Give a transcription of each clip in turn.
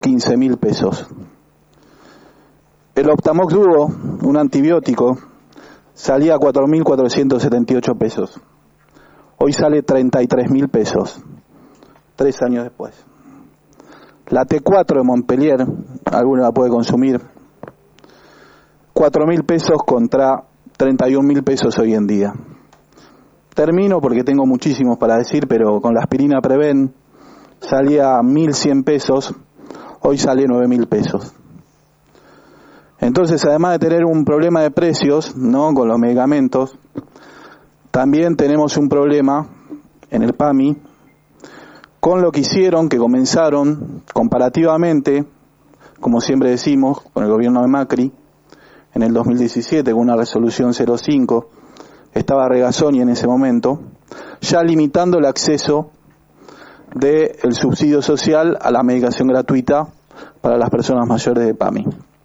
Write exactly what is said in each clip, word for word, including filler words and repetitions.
quince mil pesos. El Optamox Duo, un antibiótico, salía a cuatro mil cuatrocientos setenta y ocho pesos. Hoy sale treinta y tres mil pesos, tres años después. La T cuatro de Montpellier, alguno la puede consumir, cuatro mil pesos contra treinta y un mil pesos hoy en día. Termino porque tengo muchísimos para decir, pero con la aspirina Preven salía a mil cien pesos, hoy sale nueve mil pesos. Entonces, además de tener un problema de precios, ¿no?, con los medicamentos, también tenemos un problema en el PAMI con lo que hicieron, que comenzaron comparativamente, como siempre decimos, con el gobierno de Macri, en el dos mil diecisiete, con una resolución cero cinco, estaba Regazzoni en ese momento, ya limitando el acceso del subsidio social a la medicación gratuita para las personas mayores de PAMI.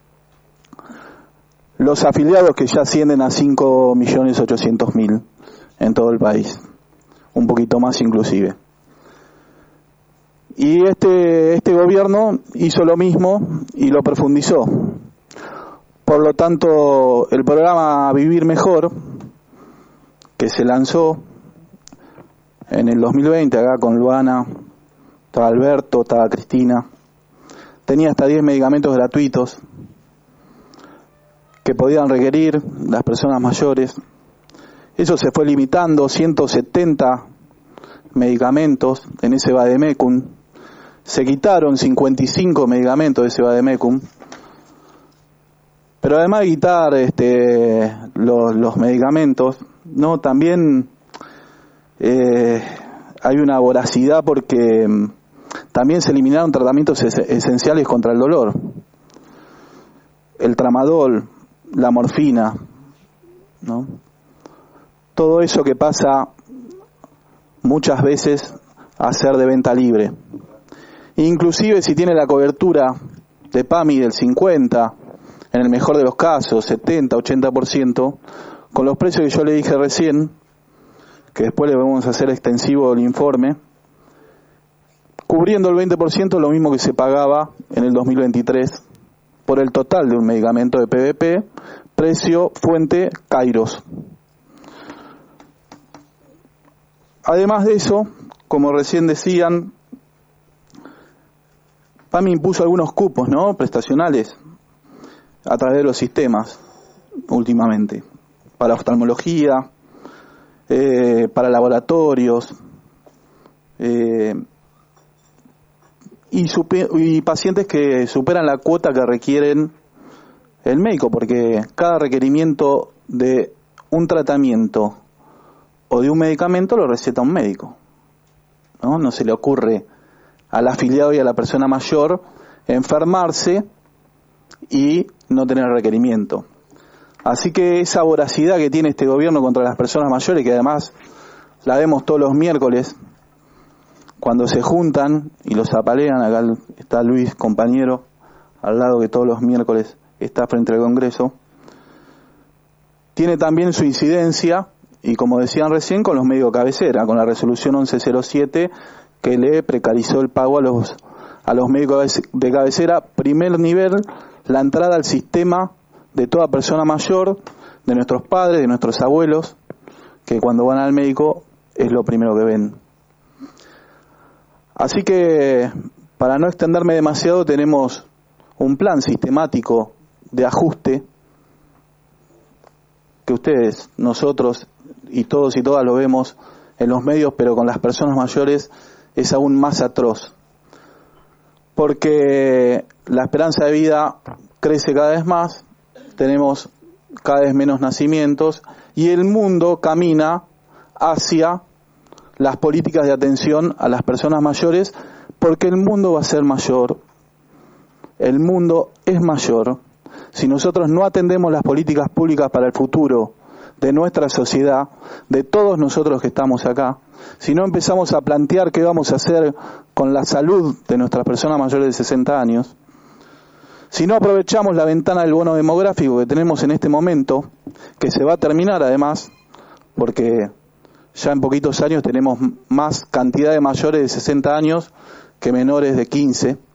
Los afiliados que ya ascienden a cinco millones ochocientos mil en todo el país, un poquito más inclusive. Y este, este gobierno hizo lo mismo y lo profundizó. Por lo tanto, el programa Vivir Mejor, que se lanzó en el dos mil veinte, acá con Luana, estaba Alberto, estaba Cristina, tenía hasta diez medicamentos gratuitos que podían requerir las personas mayores. Eso se fue limitando, ciento setenta medicamentos en ese Vademecum. Se quitaron cincuenta y cinco medicamentos de ese Vademecum. Pero además de quitar este, los, los medicamentos, no, también eh, hay una voracidad porque también se eliminaron tratamientos es, esenciales contra el dolor. El tramadol, la morfina, ¿no? Todo eso que pasa muchas veces a ser de venta libre. Inclusive si tiene la cobertura de PAMI del cincuenta, en el mejor de los casos, setenta, ochenta por ciento, con los precios que yo le dije recién, que después le vamos a hacer extensivo el informe, cubriendo el veinte por ciento lo mismo que se pagaba en el dos mil veintitrés por el total de un medicamento de P V P, precio fuente Kairos. Además de eso, como recién decían, PAMI impuso algunos cupos, ¿no?, prestacionales a través de los sistemas últimamente, para oftalmología, eh, para laboratorios, eh, y, super, y pacientes que superan la cuota que requieren el médico, porque cada requerimiento de un tratamiento o de un medicamento lo receta un médico, ¿no? No se le ocurre al afiliado y a la persona mayor enfermarse y no tener requerimiento. Así que esa voracidad que tiene este gobierno contra las personas mayores, que además la vemos todos los miércoles cuando se juntan y los apalean, acá está Luis, compañero, al lado, que todos los miércoles está frente al Congreso, tiene también su incidencia, y como decían recién, con los medios de cabecera, con la resolución once cero siete que le precarizó el pago a los a los médicos de cabecera, primer nivel, la entrada al sistema de toda persona mayor, de nuestros padres, de nuestros abuelos, que cuando van al médico es lo primero que ven. Así que, para no extenderme demasiado, tenemos un plan sistemático de ajuste que ustedes, nosotros y todos y todas lo vemos en los medios, pero con las personas mayores es aún más atroz, porque la esperanza de vida crece cada vez más, tenemos cada vez menos nacimientos y el mundo camina hacia las políticas de atención a las personas mayores, porque el mundo va a ser mayor, el mundo es mayor. Si nosotros no atendemos las políticas públicas para el futuro de nuestra sociedad, de todos nosotros que estamos acá, si no empezamos a plantear qué vamos a hacer con la salud de nuestras personas mayores de sesenta años, si no aprovechamos la ventana del bono demográfico que tenemos en este momento, que se va a terminar además, porque ya en poquitos años tenemos más cantidad de mayores de sesenta años que menores de quince,